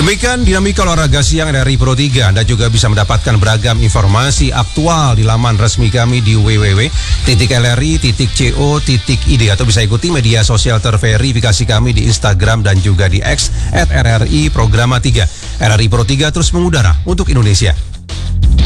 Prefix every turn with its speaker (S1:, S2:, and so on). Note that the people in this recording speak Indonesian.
S1: Demikian dinamika olahraga siang dari Pro 3. Anda juga bisa mendapatkan beragam informasi aktual di laman resmi kami di www.lri.co.id atau bisa ikuti media sosial terverifikasi kami di Instagram dan juga di X @RRI Programa 3. RRI Pro 3 terus mengudara untuk Indonesia.